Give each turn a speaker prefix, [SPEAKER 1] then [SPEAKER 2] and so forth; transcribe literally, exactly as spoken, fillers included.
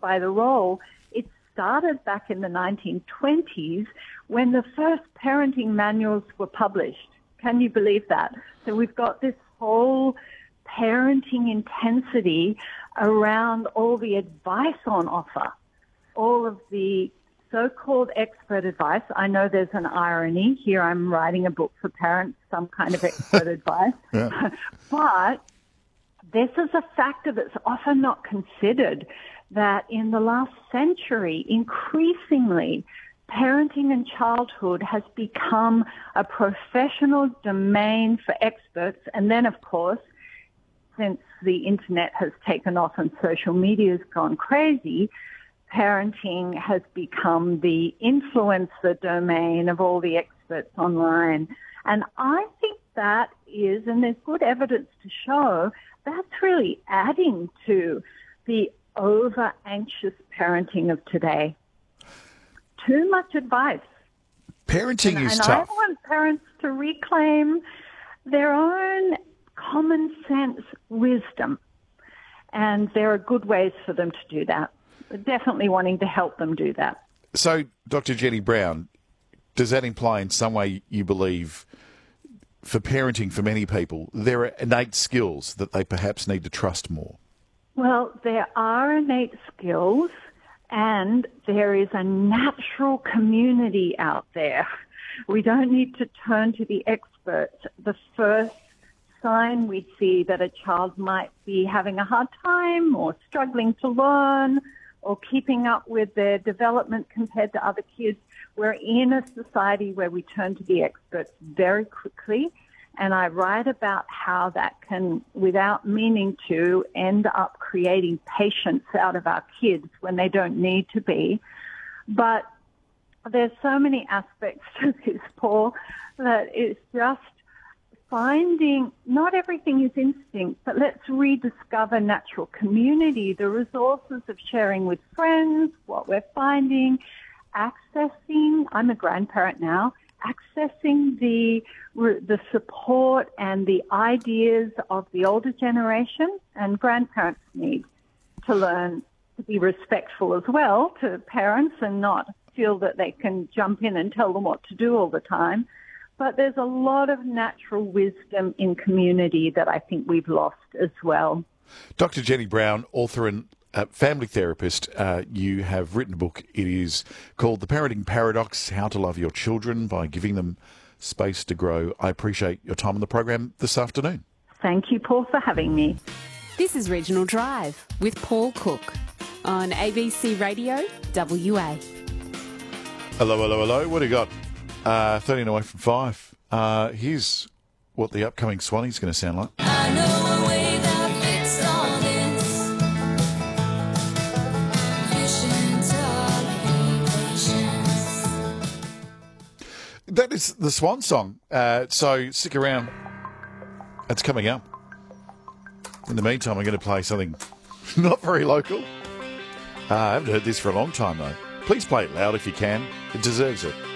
[SPEAKER 1] by the role, it started back in the nineteen twenties when the first parenting manuals were published. Can you believe that? So we've got this whole parenting intensity around all the advice on offer, all of the so-called expert advice. I know there's an irony here. I'm writing a book for parents, some kind of expert advice.
[SPEAKER 2] Yeah.
[SPEAKER 1] But this is a factor that's often not considered, that in the last century, increasingly, parenting and childhood has become a professional domain for experts. And then, of course, since the internet has taken off and social media has gone crazy, parenting has become the influencer domain of all the experts online. And I think that is, and there's good evidence to show, that's really adding to the over-anxious parenting of today. Too much advice.
[SPEAKER 2] Parenting
[SPEAKER 1] and,
[SPEAKER 2] is
[SPEAKER 1] and
[SPEAKER 2] tough.
[SPEAKER 1] I want parents to reclaim their own common sense wisdom. And there are good ways for them to do that. Definitely wanting to help them do that.
[SPEAKER 2] So, Doctor Jenny Brown, does that imply in some way you believe for parenting for many people, there are innate skills that they perhaps need to trust more?
[SPEAKER 1] Well, there are innate skills and there is a natural community out there. We don't need to turn to the experts. The first sign we see that a child might be having a hard time or struggling to learn or keeping up with their development compared to other kids, we're in a society where we turn to the experts very quickly. And I write about how that can, without meaning to, end up creating patients out of our kids when they don't need to be. But there's so many aspects to this, Paul, that it's just finding, not everything is instinct, but let's rediscover natural community, the resources of sharing with friends, what we're finding, accessing, I'm a grandparent now, accessing the the support and the ideas of the older generation, and grandparents need to learn to be respectful as well to parents and not feel that they can jump in and tell them what to do all the time. But there's a lot of natural wisdom in community that I think we've lost as well.
[SPEAKER 2] Doctor Jenny Brown, author and uh, family therapist, uh, you have written a book. It is called The Parenting Paradox, How to Love Your Children by Giving Them Space to Grow. I appreciate your time on the program this afternoon.
[SPEAKER 1] Thank you, Paul, for having me.
[SPEAKER 3] This is Regional Drive with Paul Cook on A B C Radio W A.
[SPEAKER 2] Hello, hello, hello. What do you got? Uh, thirteen away from five. Uh, here's what the upcoming Swanee's going to sound like.
[SPEAKER 4] I know a way that fits all this. Visions of patience.
[SPEAKER 2] That is the Swan song. Uh, so stick around. It's coming up. In the meantime, I'm going to play something not very local. Uh, I haven't heard this for a long time, though. Please play it loud if you can. It deserves it.